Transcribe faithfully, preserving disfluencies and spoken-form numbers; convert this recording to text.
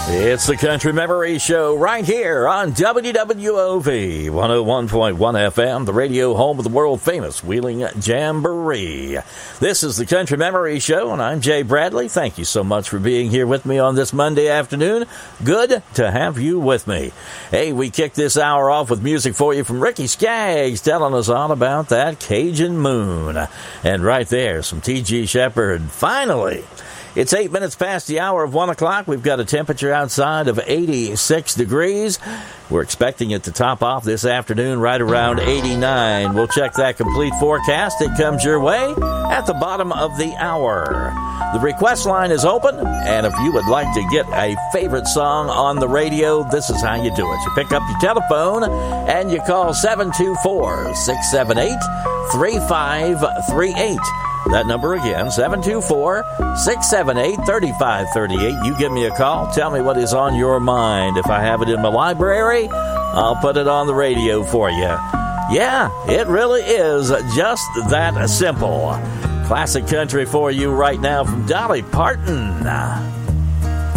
It's the Country Memory Show right here on W W O V one oh one point one F M, the radio home of the world-famous Wheeling Jamboree. This is the Country Memory Show, and I'm Jay Bradley. Thank you so much for being here with me on this Monday afternoon. Good to have you with me. Hey, we kicked this hour off with music for you from Ricky Skaggs, telling us all about that Cajun moon. And right there, some T G Shepherd. Finally, it's eight minutes past the hour of one o'clock. We've got a temperature outside of eighty-six degrees. We're expecting it to top off this afternoon right around eighty-nine. We'll check that complete forecast. It comes your way at the bottom of the hour. The request line is open, and if you would like to get a favorite song on the radio, this is how you do it. You pick up your telephone, and you call seven two four, six seven eight, three five three eight. That number again, seven two four, six seven eight, three five three eight. You give me a call. Tell me what is on your mind. If I have it in my library, I'll put it on the radio for you. Yeah, it really is just that simple. Classic country for you right now from Dolly Parton.